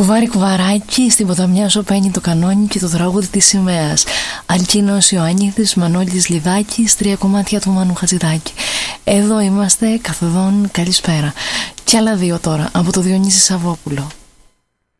Κουβάρι κουβαράκι, στην ποταμιά σου παίρνει το κανόνι και το τραγούδι της σημαίας. Αλκίνος Ιωάννηθης, Μανώλης Λιδάκης, 3 κομμάτια του Μάνου Χατζηδάκη. Εδώ είμαστε, καθοδόν, καλησπέρα. Και άλλα 2 τώρα, από το Διονύση Σαββόπουλο.